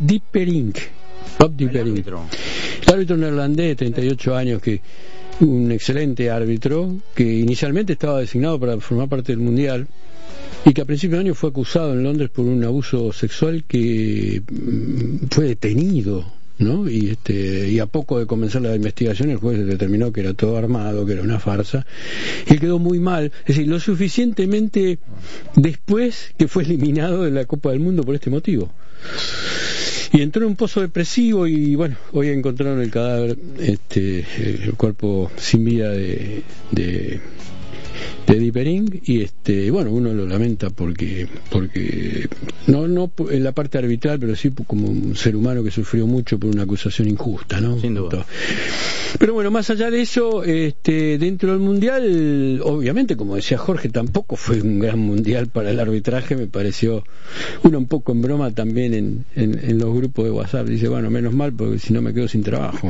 Dieperink. Bob Dieperink. El árbitro neerlandés de 38 años, que un excelente árbitro, que inicialmente estaba designado para formar parte del Mundial y que a principios de año fue acusado en Londres por un abuso sexual, que fue detenido, ¿no? Y a poco de comenzar la investigación el juez determinó que era todo armado, que era una farsa, y quedó muy mal, es decir, lo suficientemente después que fue eliminado de la Copa del Mundo por este motivo. Y entró en un pozo depresivo y bueno, hoy encontraron el cadáver, el cuerpo sin vida de Dieperink, y bueno, uno lo lamenta porque no en la parte arbitral, pero sí como un ser humano que sufrió mucho por una acusación injusta, ¿no? Sin duda. Pero bueno, más allá de eso, dentro del mundial, obviamente, como decía Jorge, tampoco fue un gran mundial para el arbitraje. Me pareció uno un poco en broma también en los grupos de WhatsApp. Dice, bueno, menos mal porque si no me quedo sin trabajo.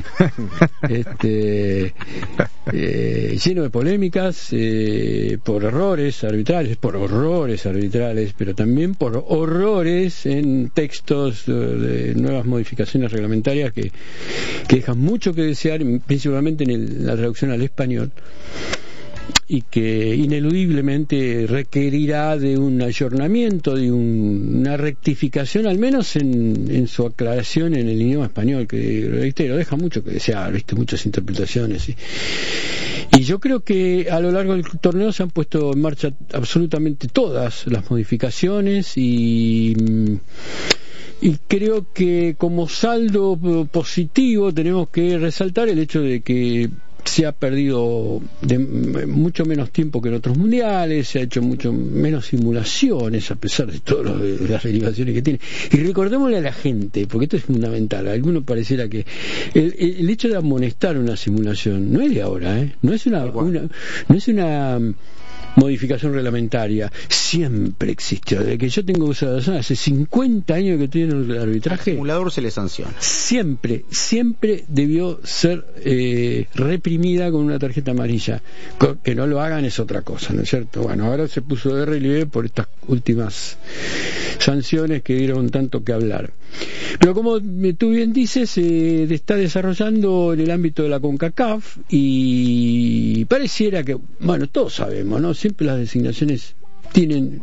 Lleno de polémicas, por errores arbitrales, pero también por horrores en textos de nuevas modificaciones reglamentarias que dejan mucho que desear, principalmente en la traducción al español, y que ineludiblemente requerirá de un ayornamiento, de una rectificación, al menos en su aclaración en el idioma español, que, reitero, deja mucho que desear, muchas interpretaciones. Y yo creo que a lo largo del torneo se han puesto en marcha absolutamente todas las modificaciones, y creo que como saldo positivo tenemos que resaltar el hecho de que se ha perdido mucho menos tiempo que en otros mundiales, se ha hecho mucho menos simulaciones a pesar de todas las derivaciones que tiene. Y recordémosle a la gente, porque esto es fundamental, a algunos pareciera que el hecho de amonestar una simulación no es de ahora, no es una modificación reglamentaria, siempre existió. Desde que yo tengo uso de razón, hace 50 años que estoy en el arbitraje, al simulador se le sanciona. Siempre debió ser reprimida con una tarjeta amarilla. Que no lo hagan es otra cosa, ¿no es cierto? Bueno, ahora se puso de relieve por estas últimas sanciones que dieron tanto que hablar. Pero como tú bien dices, se está desarrollando en el ámbito de la CONCACAF, y pareciera que, bueno, todos sabemos, ¿no? Siempre las designaciones tienen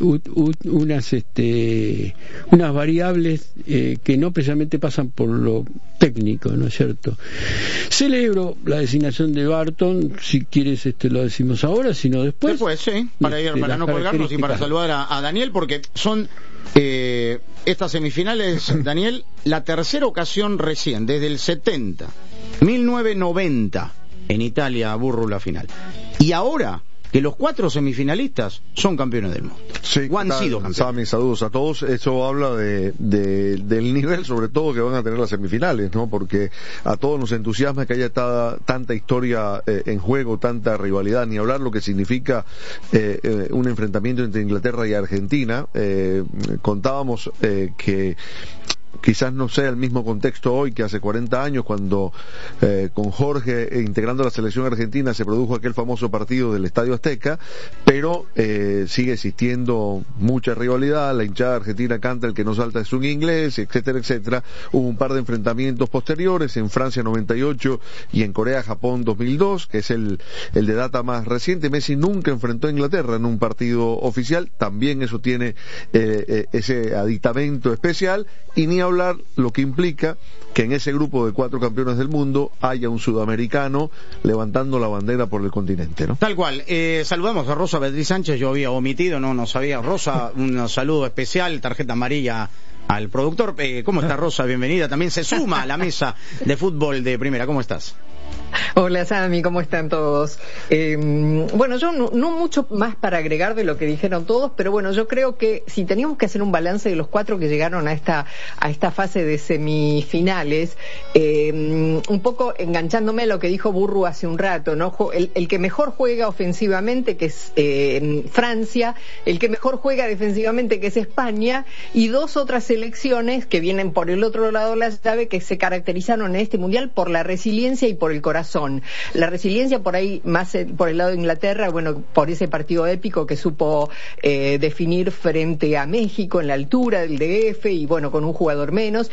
unas variables que no precisamente pasan por lo técnico, ¿no es cierto? Celebro la designación de Barton, si quieres lo decimos ahora, si no después. Después, sí, para no colgarnos y para saludar a Daniel, porque son estas semifinales, Daniel, la tercera ocasión recién, desde el 1990, en Italia, Burru la final. Y ahora que los 4 semifinalistas son campeones del mundo. Sí, o han sido campeones. Sami, saludos a todos. Eso habla del nivel, sobre todo, que van a tener las semifinales, ¿no? Porque a todos nos entusiasma que haya tanta historia en juego, tanta rivalidad, ni hablar lo que significa un enfrentamiento entre Inglaterra y Argentina. Contábamos que quizás no sea el mismo contexto hoy que hace 40 años, cuando con Jorge integrando la selección argentina se produjo aquel famoso partido del Estadio Azteca, pero sigue existiendo mucha rivalidad. La hinchada argentina canta "el que no salta es un inglés", etcétera, etcétera. Hubo un par de enfrentamientos posteriores en Francia 98 y en Corea-Japón 2002, que es el de data más reciente. Messi nunca enfrentó a Inglaterra en un partido oficial, también eso tiene ese aditamento especial, y ni hablar lo que implica que en ese grupo de 4 campeones del mundo haya un sudamericano levantando la bandera por el continente, ¿no? Tal cual. Saludamos a Rosa Beatriz Sánchez, yo había omitido, no sabía. Rosa, un saludo especial, tarjeta amarilla al productor. ¿Cómo está, Rosa? Bienvenida. También se suma a la mesa de fútbol de primera. ¿Cómo estás? Hola, Sami, ¿cómo están todos? Bueno, yo no mucho más para agregar de lo que dijeron todos, pero bueno, yo creo que si teníamos que hacer un balance de los 4 que llegaron a esta fase de semifinales, un poco enganchándome a lo que dijo Burru hace un rato, ¿no? El que mejor juega ofensivamente, que es Francia, el que mejor juega defensivamente, que es España, y 2 otras selecciones que vienen por el otro lado de la llave, que se caracterizaron en este mundial por la resiliencia y por el corazón. La resiliencia por ahí más por el lado de Inglaterra, bueno, por ese partido épico que supo definir frente a México en la altura del DF, y bueno, con un jugador menos,